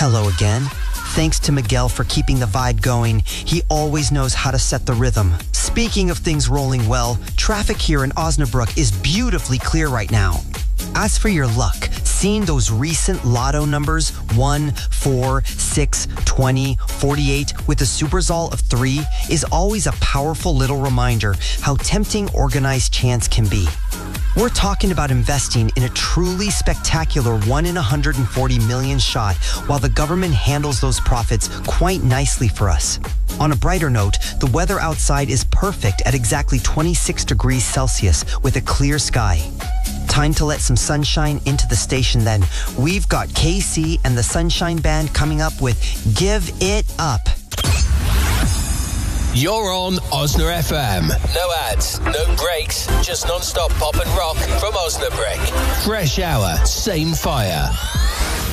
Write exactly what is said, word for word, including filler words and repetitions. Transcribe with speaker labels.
Speaker 1: Hello again. Thanks to Miguel for keeping the vibe going. He always knows how to set the rhythm. Speaking of things rolling well, traffic here in Osnabrück is beautifully clear right now. As for your luck, seeing those recent lotto numbers one, four, six, twenty, forty-eight with a Superzol of three is always a powerful little reminder how tempting organized chance can be. We're talking about investing in a truly spectacular one in one hundred forty million shot while the government handles those profits quite nicely for us. On a brighter note, the weather outside is perfect at exactly twenty-six degrees Celsius with a clear sky. Time to let some sunshine into the station then. We've got K C and the Sunshine Band coming up with Give It Up.
Speaker 2: You're on Osna F M. No ads, no breaks, just non-stop pop and rock from Osnabrück. Fresh hour, same fire.